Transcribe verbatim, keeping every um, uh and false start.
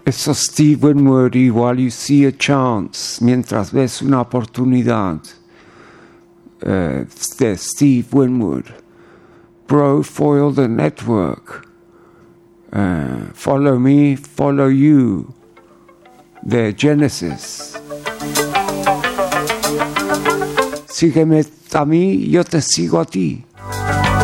Eso Steve Winwood y While You See a Chance, mientras ves una oportunidad, uh, de Steve Winwood. Brofoil the Network, uh, Follow Me, Follow You, de Genesis. Sígueme a mí, yo te sigo a ti.